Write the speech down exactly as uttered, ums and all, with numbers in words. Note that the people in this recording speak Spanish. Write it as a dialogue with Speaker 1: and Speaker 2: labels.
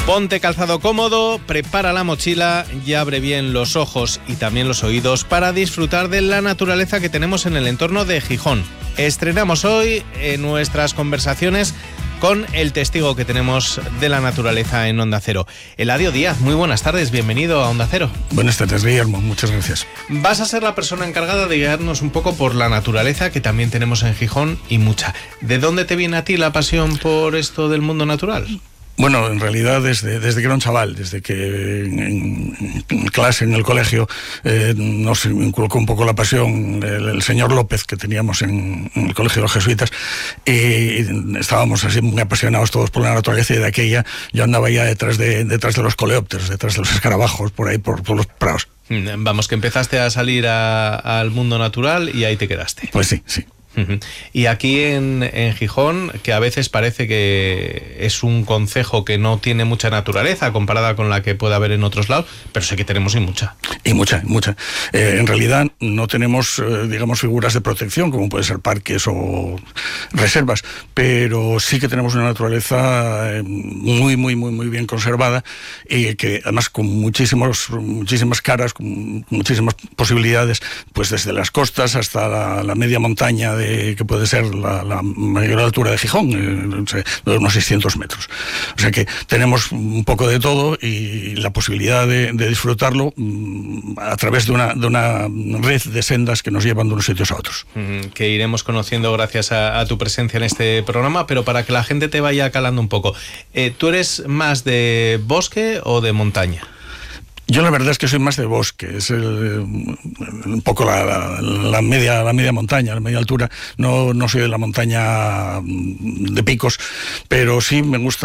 Speaker 1: Ponte calzado cómodo, prepara la mochila y abre bien los ojos y también los oídos para disfrutar de la naturaleza que tenemos en el entorno de Gijón. Estrenamos hoy en nuestras conversaciones con el testigo que tenemos de la naturaleza en Onda Cero. Eladio Díaz, muy buenas tardes, bienvenido a Onda Cero.
Speaker 2: Buenas tardes, Guillermo, muchas gracias.
Speaker 1: Vas a ser la persona encargada de guiarnos un poco por la naturaleza que también tenemos en Gijón y mucha. ¿De dónde te viene a ti la pasión por esto del mundo natural?
Speaker 2: Bueno, en realidad desde, desde que era un chaval, desde que en, en clase, en el colegio, eh, nos inculcó un poco la pasión el, el señor López que teníamos en, en el colegio de los jesuitas, y estábamos así muy apasionados todos por la naturaleza, y de aquella yo andaba ya detrás de, detrás de los coleópteros, detrás de los escarabajos, por ahí, por, por los prados.
Speaker 1: Vamos, que empezaste a salir a, al mundo natural y ahí te quedaste.
Speaker 2: Pues sí, sí.
Speaker 1: Y aquí en, en Gijón, que a veces parece que es un concejo que no tiene mucha naturaleza comparada con la que puede haber en otros lados, pero sé que tenemos y mucha.
Speaker 2: Y mucha, mucha. Eh, en realidad no tenemos, eh, digamos, figuras de protección, como pueden ser parques o reservas, pero sí que tenemos una naturaleza eh, muy, muy, muy, muy bien conservada, y que además con muchísimos, muchísimas caras, con muchísimas posibilidades, pues desde las costas hasta la, la media montaña de que puede ser la, la mayor altura de Gijón, eh, de unos seiscientos metros. O sea que tenemos un poco de todo, y la posibilidad de, de disfrutarlo mm, a través de una, de una red de sendas que nos llevan de unos sitios a otros.
Speaker 1: Mm, que iremos conociendo gracias a, a tu presencia en este programa, pero para que la gente te vaya calando un poco, eh, ¿tú eres más de bosque o de montaña?
Speaker 2: Yo la verdad es que soy más de bosque, es el, un poco la, la, la, media, la media montaña, la media altura. No, no soy de la montaña de picos, pero sí me gusta